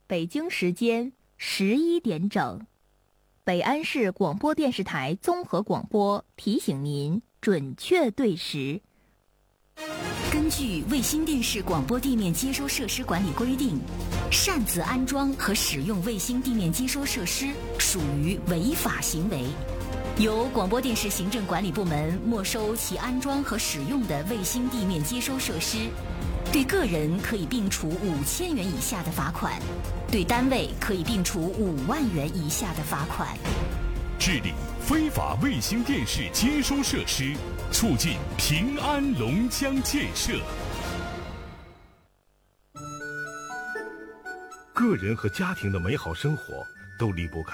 北京时间11点整，北安市广播电视台综合广播提醒您准确对时。 根据卫星电视广播地面接收设施管理规定，擅自安装和使用卫星地面接收设施属于违法行为，由广播电视行政管理部门没收其安装和使用的卫星地面接收设施，对个人可以并处5000元以下的罚款，对单位可以并处5万元以下的罚款。 治理非法卫星电视接收设施，促进平安龙江建设。 个人和家庭的美好生活都离不开